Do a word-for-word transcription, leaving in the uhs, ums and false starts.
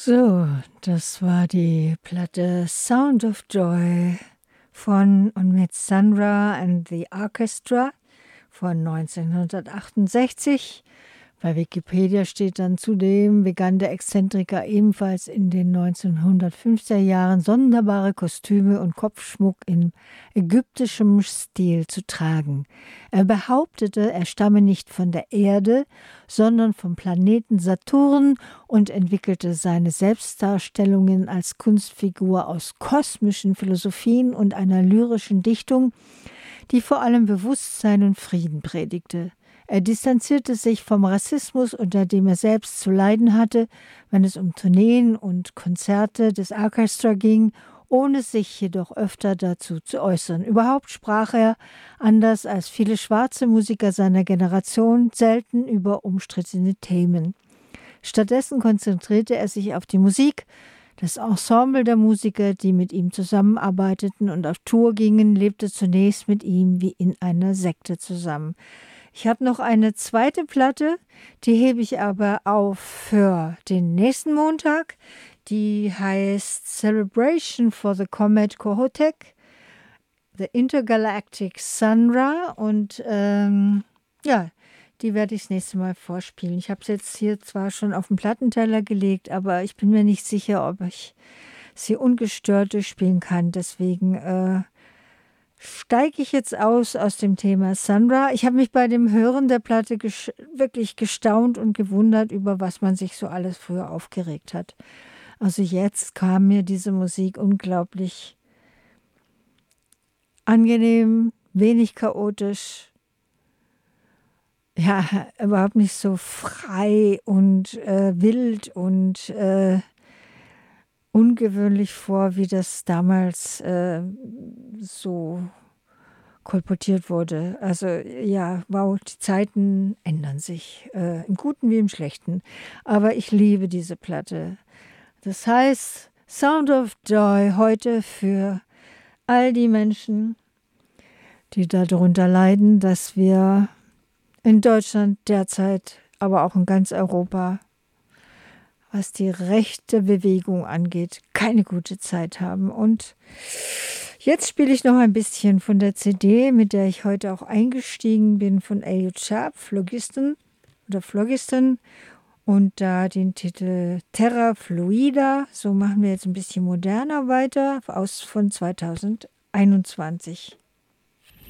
So, das war die Platte Sound of Joy von und mit Sun Ra and the Orchestra von neunzehnhundertachtundsechzig. Bei Wikipedia steht dann zudem, begann der Exzentriker ebenfalls in den neunzehnhundertfünfziger Jahren sonderbare Kostüme und Kopfschmuck in ägyptischem Stil zu tragen. Er behauptete, er stamme nicht von der Erde, sondern vom Planeten Saturn und entwickelte seine Selbstdarstellungen als Kunstfigur aus kosmischen Philosophien und einer lyrischen Dichtung, die vor allem Bewusstsein und Frieden predigte. Er distanzierte sich vom Rassismus, unter dem er selbst zu leiden hatte, wenn es um Tourneen und Konzerte des Orchestra ging, ohne sich jedoch öfter dazu zu äußern. Überhaupt sprach er, anders als viele schwarze Musiker seiner Generation, selten über umstrittene Themen. Stattdessen konzentrierte er sich auf die Musik. Das Ensemble der Musiker, die mit ihm zusammenarbeiteten und auf Tour gingen, lebte zunächst mit ihm wie in einer Sekte zusammen. Ich habe noch eine zweite Platte, die hebe ich aber auf für den nächsten Montag. Die heißt Celebration for the Comet Kohoutek, The Intergalactic Sun Ra. Und ähm, ja, die werde ich das nächste Mal vorspielen. Ich habe es jetzt hier zwar schon auf den Plattenteller gelegt, aber ich bin mir nicht sicher, ob ich sie ungestört durchspielen kann. Deswegen äh, steige ich jetzt aus aus dem Thema Sun Ra. Ich habe mich bei dem Hören der Platte ges- wirklich gestaunt und gewundert, über was man sich so alles früher aufgeregt hat. Also jetzt kam mir diese Musik unglaublich angenehm, wenig chaotisch, ja, überhaupt nicht so frei und äh, wild und äh, ungewöhnlich vor, wie das damals äh, so kolportiert wurde. Also ja, wow, die Zeiten ändern sich, äh, im Guten wie im Schlechten. Aber ich liebe diese Platte. Das heißt, Sound of Joy heute für all die Menschen, die darunter leiden, dass wir in Deutschland derzeit, aber auch in ganz Europa, was die rechte Bewegung angeht, keine gute Zeit haben. Und jetzt spiele ich noch ein bisschen von der C D, mit der ich heute auch eingestiegen bin, von Eliot Sharp, Phlogiston oder Phlogiston, und da den Titel Terra Fluida. So machen wir jetzt ein bisschen moderner weiter, aus von zweitausendeinundzwanzig.